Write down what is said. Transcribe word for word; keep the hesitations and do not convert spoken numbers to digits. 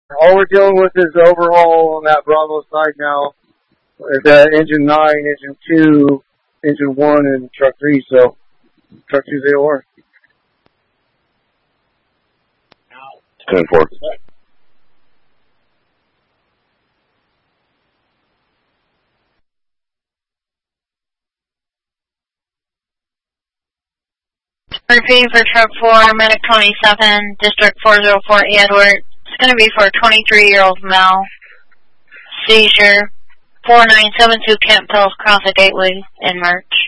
All we're dealing with is the overhaul on that Bravo side now. The engine nine, engine two, engine one, and truck three. So truck two's A O R. ten four. Repeating for truck four, medic twenty-seven, district four oh four Edward. It's going to be for a twenty-three-year-old male. Seizure, four nine seven two Kent Pills, Cross the Gateway in March.